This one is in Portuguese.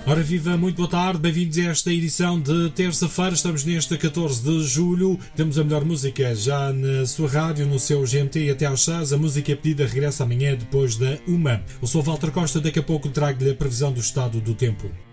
Ora viva, muito boa tarde, bem-vindos a esta edição de terça-feira, estamos neste 14 de julho, temos a melhor música já na sua rádio, no seu GMT e até às 6, a música pedida regressa amanhã depois da 1. Eu sou o Walter Costa, daqui a pouco trago-lhe a previsão do estado do tempo.